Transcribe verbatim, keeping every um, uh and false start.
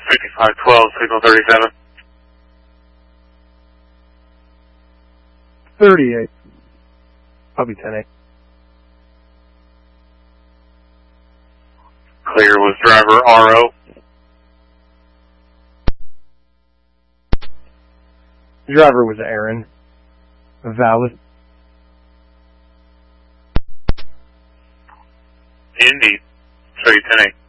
fifty-five twelve, signal thirty-seven. thirty-eight. Copy ten eight. Clear was driver R O. Driver was Aaron. Valid. Indeed. Show you ten eight.